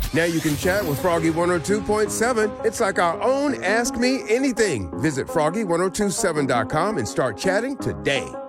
Now you can chat with Froggy 102.7. It's like our own Ask Me Anything. Visit froggy1027.com and start chatting today.